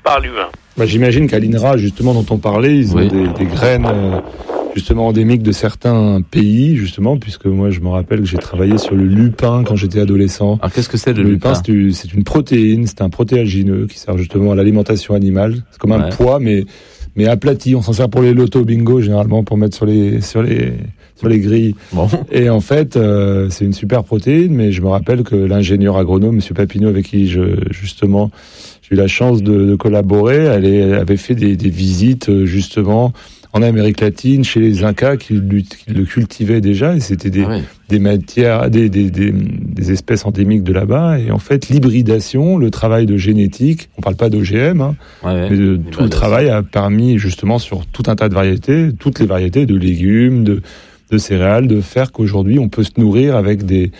par l'humain. J'imagine qu'à l'INRA, justement, dont on parlait, ils ont des graines justement endémiques de certains pays, justement, puisque moi, je me rappelle que j'ai travaillé sur le lupin quand j'étais adolescent. Alors, qu'est-ce que c'est le lupin ? C'est une protéine, c'est un protéagineux qui sert justement à l'alimentation animale. C'est comme un pois, mais aplati. On s'en sert pour les lotos bingo, généralement, pour mettre sur les grilles. Bon. Et en fait, c'est une super protéine, mais je me rappelle que l'ingénieur agronome, M. Papineau, avec qui j'ai eu la chance de collaborer, elle avait fait des visites, justement, en Amérique latine, chez les Incas, qui le cultivaient déjà, et c'était des matières, des espèces endémiques de là-bas, et en fait, l'hybridation, le travail de génétique, on parle pas d'OGM, mais tout le travail a permis, justement, sur tout un tas de variétés, toutes les variétés de légumes, de céréales, de faire qu'aujourd'hui, on peut se nourrir avec des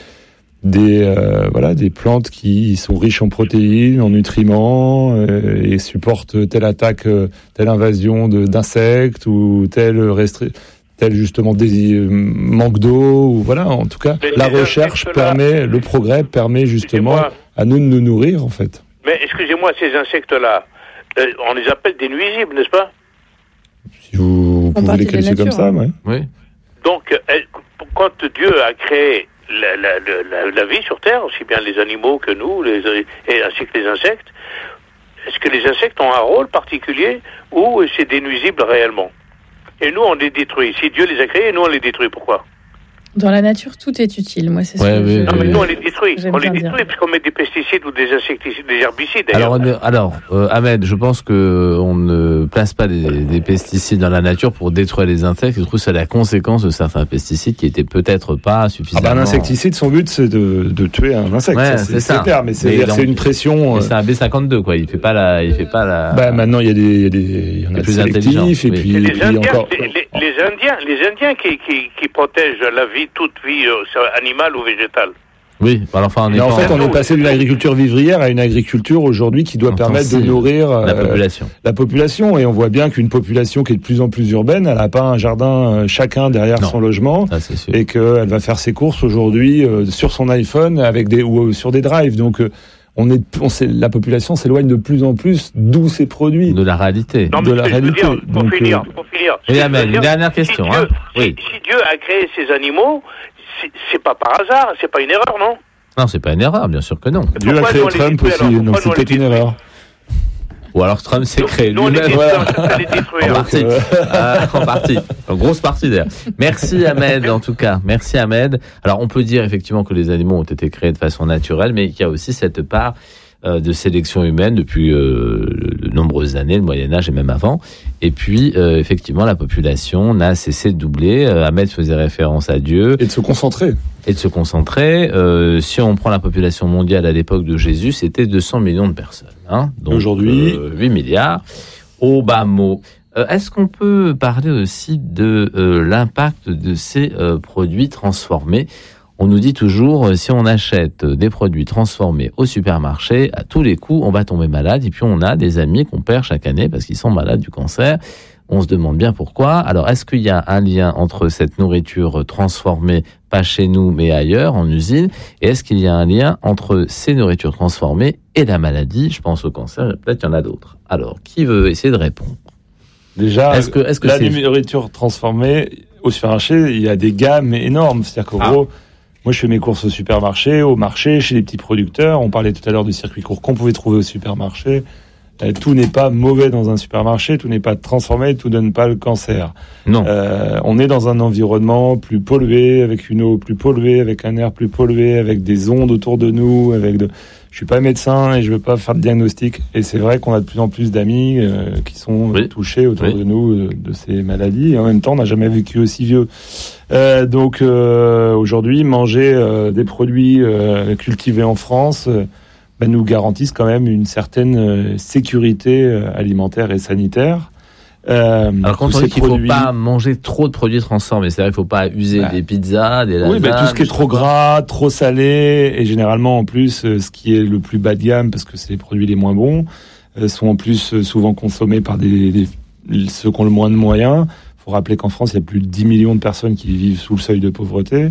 plantes qui sont riches en protéines, en nutriments, et supportent telle attaque, telle invasion d'insectes ou tel justement manque d'eau, ou voilà. En tout cas, la recherche le progrès permet justement à nous de nous nourrir, en fait. Mais excusez-moi, ces insectes-là, on les appelle des nuisibles, n'est-ce pas ? Si vous pouvez les qualifier comme ça, oui. Donc, quand Dieu a créé la vie sur Terre, aussi bien les animaux que nous, ainsi que les insectes, est-ce que les insectes ont un rôle particulier ou c'est des nuisibles réellement ? Et nous, on les détruit. Si Dieu les a créés, nous, on les détruit. Pourquoi ? Dans la nature, tout est utile. Moi, c'est Non, mais nous, on les détruit. On les détruit puisqu'on met des pesticides ou des insecticides, des herbicides. Alors, Ahmed, je pense que on ne place pas des pesticides dans la nature pour détruire les insectes. Je trouve que c'est la conséquence de certains pesticides qui étaient peut-être pas suffisamment. Un insecticide, son but, c'est de tuer un insecte. Ouais, c'est clair, mais c'est une pression. C'est un B52, quoi. Il fait pas la. Maintenant, il y en a plus sélectifs, et puis les Indiens qui protègent la vie, toute vie animale ou végétale. Oui, on est passé d'une agriculture vivrière à une agriculture aujourd'hui qui doit permettre de nourrir la population. Et on voit bien qu'une population qui est de plus en plus urbaine, elle n'a pas un jardin chacun derrière son logement, et qu'elle va faire ses courses aujourd'hui sur son iPhone ou sur des drives. Donc la population s'éloigne de plus en plus d'où ces produits. De la réalité. Non, mais pour finir. Une dernière question. Si Dieu a créé ces animaux, c'est pas par hasard, c'est pas une erreur, non ? Non, c'est pas une erreur, bien sûr que non. Dieu a créé Trump aussi, donc c'est peut-être une erreur. Ou alors Trump s'est créé lui-même. En partie. En grosse partie d'ailleurs. Merci Ahmed, en tout cas. Merci Ahmed. Alors on peut dire effectivement que les animaux ont été créés de façon naturelle, mais qu'il y a aussi cette part de sélection humaine depuis de nombreuses années, le Moyen-Âge et même avant. Et puis, effectivement, la population n'a cessé de doubler. Ahmed faisait référence à Dieu. Et de se concentrer. Si on prend la population mondiale à l'époque de Jésus, c'était 200 millions de personnes. Donc, aujourd'hui, 8 milliards, au bas mot. Est-ce qu'on peut parler aussi de l'impact de ces produits transformés ? On nous dit toujours, si on achète des produits transformés au supermarché, à tous les coups, on va tomber malade. Et puis, on a des amis qu'on perd chaque année parce qu'ils sont malades du cancer. On se demande bien pourquoi. Alors, est-ce qu'il y a un lien entre cette nourriture transformée, pas chez nous, mais ailleurs, en usine ? Et est-ce qu'il y a un lien entre ces nourritures transformées et la maladie ? Je pense au cancer, peut-être qu'il y en a d'autres. Alors, qui veut essayer de répondre ? Déjà, la nourriture transformée, au supermarché, il y a des gammes énormes. C'est-à-dire qu'en gros, moi, je fais mes courses au supermarché, au marché, chez les petits producteurs. On parlait tout à l'heure du circuit court qu'on pouvait trouver au supermarché. Tout n'est pas mauvais dans un supermarché, tout n'est pas transformé, tout donne pas le cancer. Non. On est dans un environnement plus pollué, avec une eau plus polluée, avec un air plus pollué, avec des ondes autour de nous, Je suis pas médecin et je veux pas faire de diagnostic. Et c'est vrai qu'on a de plus en plus d'amis qui sont touchés autour de nous de ces maladies. Et en même temps, on n'a jamais vécu aussi vieux. Donc aujourd'hui, manger des produits cultivés en France nous garantissent quand même une certaine sécurité alimentaire et sanitaire. Alors quand on dit qu'il ne faut pas manger trop de produits transformés, c'est-à-dire qu'il ne faut pas user des pizzas, des lasagnes... Oui, tout ce qui est trop gras, trop salé, et généralement en plus ce qui est le plus bas de gamme, parce que c'est les produits les moins bons, sont en plus souvent consommés par ceux qui ont le moins de moyens. Il faut rappeler qu'en France, il y a plus de 10 millions de personnes qui vivent sous le seuil de pauvreté.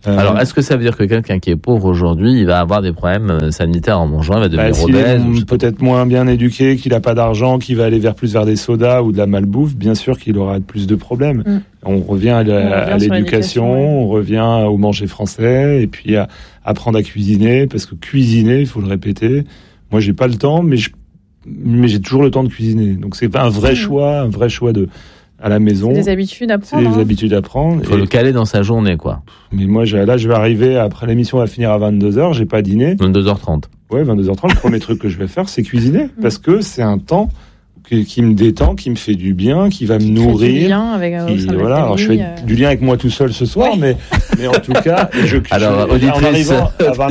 Alors, est-ce que ça veut dire que quelqu'un qui est pauvre aujourd'hui, il va avoir des problèmes sanitaires en mangeant, il va devenir obèse? S'il est peut-être moins bien éduqué, qu'il n'a pas d'argent, qu'il va aller plus vers des sodas ou de la malbouffe, bien sûr qu'il aura plus de problèmes. On revient à l'éducation, on revient au manger français, et puis à apprendre à cuisiner, parce que cuisiner, il faut le répéter. Moi, j'ai pas le temps, mais j'ai toujours le temps de cuisiner. Donc, c'est un vrai choix à la maison. C'est des habitudes à prendre. C'est des habitudes à prendre. Il faut le caler dans sa journée, quoi. Mais moi, je vais arriver, après l'émission va finir à 22h, j'ai pas dîné. 22h30. Ouais, 22h30, le premier truc que je vais faire, c'est cuisiner. Parce que c'est un temps qui me détend, qui me fait du bien, qui va me nourrir. Du lien avec, voilà. Alors, je fais du lien avec moi tout seul ce soir, mais en tout cas, en arrivant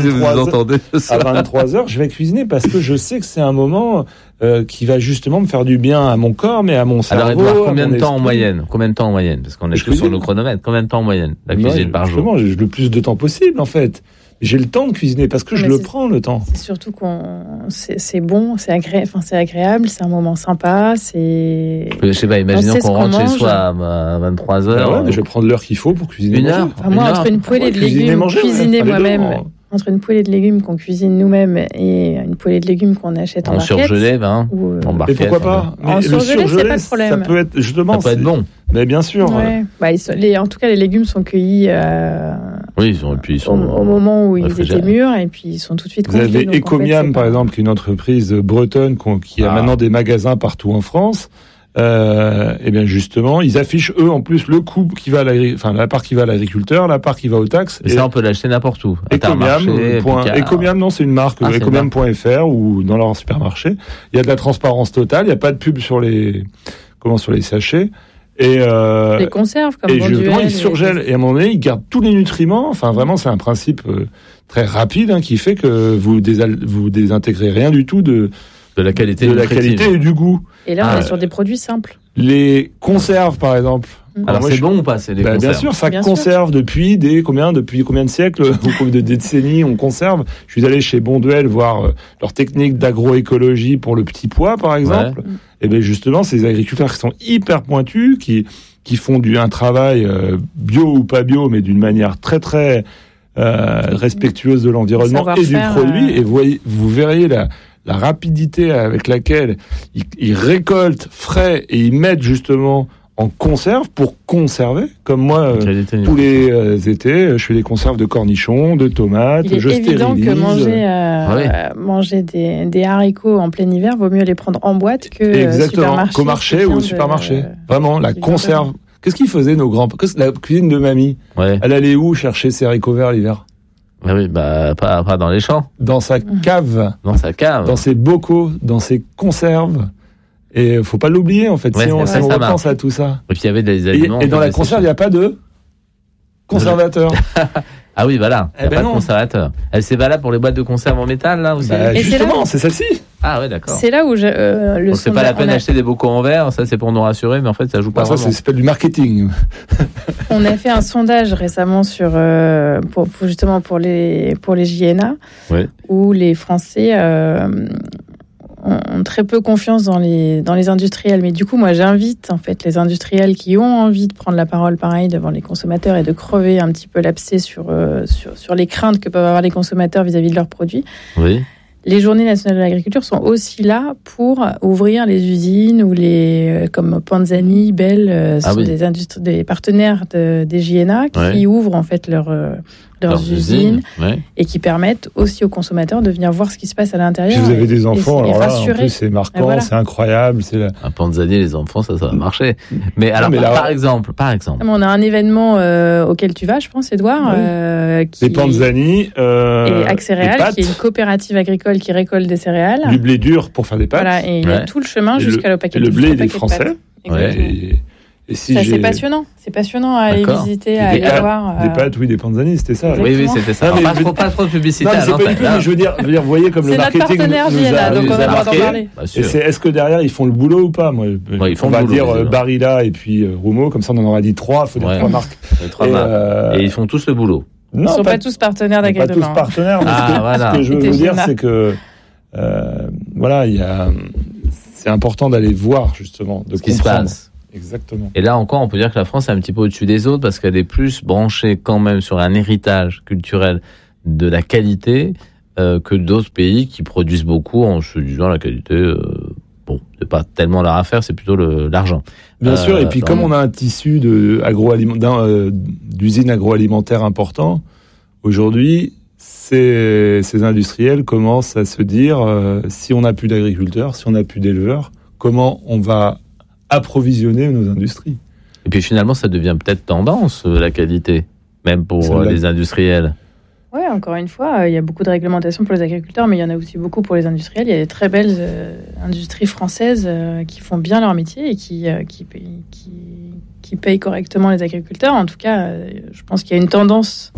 à 23h, je vais cuisiner parce que je sais que c'est un moment qui va justement me faire du bien à mon corps, mais à mon cerveau. Alors, Edouard, combien de temps en moyenne? Parce qu'on est tous sur nos chronomètres. Combien de temps en moyenne, la cuisine par jour? J'ai le plus de temps possible, en fait. J'ai le temps de cuisiner parce que je le prends, le temps. C'est surtout c'est bon, c'est agréable, c'est un moment sympa, c'est... Je sais pas, imaginons qu'on rentre chez soi à 23h. Ouais, mais je vais prendre l'heure qu'il faut pour cuisiner. Une heure. Moi, entre une poêlée de légumes cuisinés moi-même, entre une poêlée de légumes qu'on cuisine nous-mêmes et une poêlée de légumes qu'on achète en barquette. En surgelé, en barquette. Et pourquoi pas? En surgelé, c'est pas de problème. Ça peut être, justement. Ça peut être bon. Mais bien sûr. Ouais. En tout cas, les légumes sont cueillis au moment où ils étaient mûrs et puis ils sont tout de suite congelés. Vous avez Ecomiam, par exemple, qui est une entreprise bretonne qui a maintenant des magasins partout en France. Et bien justement, ils affichent eux en plus le coût qui va la part qui va à l'agriculteur, la part qui va aux taxes. Et ça, on peut l'acheter n'importe où. Ecomiam, non, c'est une marque, ecomiam.fr ou dans leur supermarché. Il y a de la transparence totale, il n'y a pas de pub sur les sachets. Et les conserves comme justement, ils surgèlent et à un moment donné, ils gardent tous les nutriments. Enfin, vraiment, c'est un principe très rapide qui fait que vous désintégrez rien du tout de la qualité et du goût. Et là, on est sur des produits simples. Les conserves, par exemple. Alors, c'est bon ou pas, c'est les conserves? Bien sûr, ça conserve depuis combien de siècles ou de décennies, on conserve. Je suis allé chez Bonduelle voir leur technique d'agroécologie pour le petit pois, par exemple. Ouais. Et bien justement, ces agriculteurs qui sont hyper pointus, qui font un travail bio ou pas bio, mais d'une manière très très respectueuse de l'environnement et du produit. Et vous verriez la rapidité avec laquelle ils récoltent frais et ils mettent justement en conserve pour conserver. Comme moi, tous les étés, je fais des conserves de cornichons, de tomates, je stérilise. Il est évident que manger des haricots en plein hiver, vaut mieux les prendre en boîte qu'au marché ou au supermarché. Vraiment, la conserve. Qu'est-ce qu'ils faisaient nos grands-parents? La cuisine de mamie, elle allait où chercher ses haricots verts l'hiver? Oui, pas dans les champs. Dans sa cave. Dans ses bocaux, dans ses conserves. Et faut pas l'oublier, en fait, si on repense à tout ça. Et puis il y avait des aliments. Et dans la conserve, il n'y a pas de conservateur. Ah oui, voilà. Il n'y a pas de conservateur. C'est valable pour les boîtes de conserve en métal, là aussi? Justement, c'est celle-ci. Ah ouais, d'accord. C'est là où donc c'est pas la peine d'acheter des bocaux en verre, ça c'est pour nous rassurer, mais en fait ça joue pas vraiment. Ça c'est du marketing. On a fait un sondage récemment pour les JNA, où les Français ont très peu confiance dans les industriels. Mais du coup, moi j'invite en fait les industriels qui ont envie de prendre la parole pareil devant les consommateurs et de crever un petit peu l'abcès sur les craintes que peuvent avoir les consommateurs vis-à- des de leurs produits. Oui. Les Journées nationales de l'agriculture sont aussi là pour ouvrir les usines ou comme Panzani, Bell, sont des partenaires des JNA qui ouvrent en fait leurs usines et qui permettent aussi aux consommateurs de venir voir ce qui se passe à l'intérieur. Si vous avez des enfants, alors là, en plus, c'est marquant, c'est incroyable. Un Panzani, les enfants, ça va marcher. Mais alors, par exemple. On a un événement auquel tu vas, je pense, Edouard. Les Panzani et Axéréal, qui est une coopérative agricole qui récolte des céréales. Du blé dur pour faire des pâtes. Voilà, et il y a tout le chemin jusqu'à le paquet de pâtes. Le blé, il est français. C'est passionnant. C'est passionnant à aller visiter, à aller voir. Des pâtes, des Panzani, c'était ça. Oui, c'était ça. Pas trop de publicité. Non, mais c'est pas du tout, mais je veux dire, vous voyez comme le marketing. C'est notre partenaire, donc on va en parler. Est-ce que derrière, ils font le boulot ou pas? Moi, on va dire Barilla et puis Roumeau, comme ça on en aura dit 3, il faut dire 3 marques. Et ils font tous le boulot. Ils ne sont pas tous partenaires d'agriculture. Pas tous partenaires, mais ce que je veux vous dire, c'est que c'est important d'aller voir justement ce qui se passe. Exactement. Et là encore, on peut dire que la France est un petit peu au-dessus des autres parce qu'elle est plus branchée quand même sur un héritage culturel de la qualité que d'autres pays qui produisent beaucoup en se disant la qualité, c'est pas tellement leur affaire, c'est plutôt l'argent. Bien sûr, et puis comme on a un tissu d'usines agroalimentaires important, aujourd'hui, ces industriels commencent à se dire, si on n'a plus d'agriculteurs, si on n'a plus d'éleveurs, comment on va approvisionner nos industries. Et puis finalement, ça devient peut-être tendance, la qualité, même pour les industriels. Oui, encore une fois, il y a beaucoup de réglementations pour les agriculteurs, mais il y en a aussi beaucoup pour les industriels. Il y a des très belles industries françaises qui font bien leur métier et qui payent correctement les agriculteurs. En tout cas, je pense qu'il y a une tendance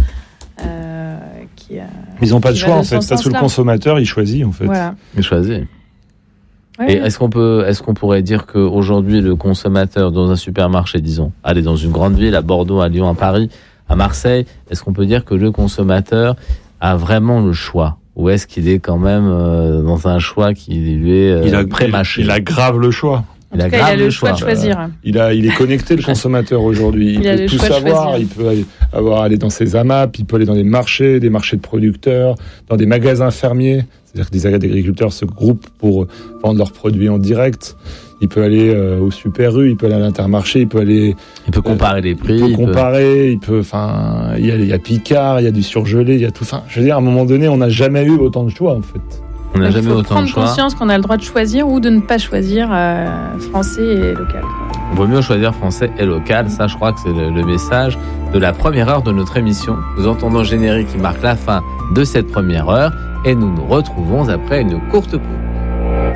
ils n'ont pas de choix, en fait. Parce que le consommateur, il choisit, en fait. Voilà. Il choisit. Ouais. Et est-ce qu'on pourrait dire qu'aujourd'hui, le consommateur dans un supermarché, disons, allez, dans une grande ville, à Bordeaux, à Lyon, à Paris, à Marseille, est-ce qu'on peut dire que le consommateur a vraiment le choix? Ou est-ce qu'il est quand même dans un choix qui lui est pré-mâché? Il a grave le choix. Il a le choix de choisir. Il est connecté, le consommateur, aujourd'hui. Il peut tout savoir. Il peut aller dans ses AMAP, il peut aller dans des marchés de producteurs, dans des magasins fermiers. C'est-à-dire que des agriculteurs se groupent pour vendre leurs produits en direct. Il peut aller au Super U, il peut aller à l'Intermarché, il peut comparer les prix. Il y a Picard, il y a du surgelé, il y a tout. Enfin, je veux dire, à un moment donné, on n'a jamais eu autant de choix, en fait. On n'a jamais autant de choix. Il faut prendre conscience qu'on a le droit de choisir ou de ne pas choisir français et local. Il vaut mieux choisir français et local. Ça, je crois que c'est le message de la première heure de notre émission. Nous entendons le générique qui marque la fin de cette première heure et nous nous retrouvons après une courte pause.